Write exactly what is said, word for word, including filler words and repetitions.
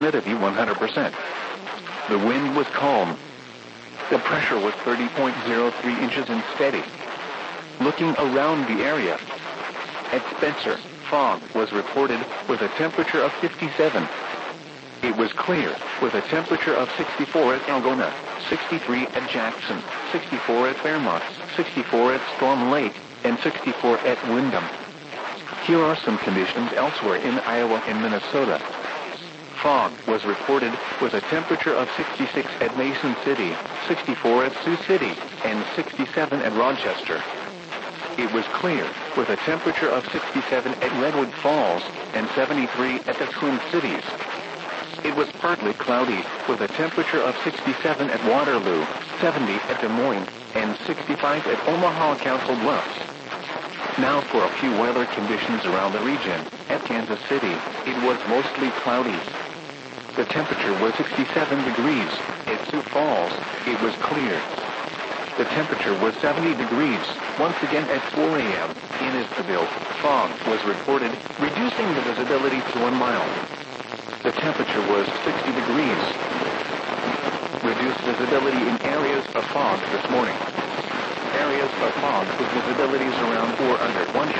Humidity one hundred percent. The wind was calm. The pressure was thirty point zero three inches and steady. Looking around the area, at Spencer, fog was reported with a temperature of fifty-seven. It was clear, with a temperature of sixty-four at Algona, sixty-three at Jackson, sixty-four at Fairmont, sixty-four at Storm Lake, and sixty-four at Windham. Here are some conditions elsewhere in Iowa and Minnesota. Fog was reported with a temperature of sixty-six at Mason City, sixty-four at Sioux City, and sixty-seven at Rochester. It was clear, with a temperature of sixty-seven at Redwood Falls, and seventy-three at the Twin Cities. It was partly cloudy, with a temperature of sixty-seven at Waterloo, seventy at Des Moines, and sixty-five at Omaha Council Bluffs. Now for a few weather conditions around the region. At Kansas City, it was mostly cloudy. The temperature was sixty-seven degrees. At Sioux Falls, it was clear. The temperature was seventy degrees. Once again at four a m in Isabel, fog was reported, reducing the visibility to one mile. The temperature was sixty degrees. Reduced visibility in areas of fog this morning. Areas of fog with visibilities around or under one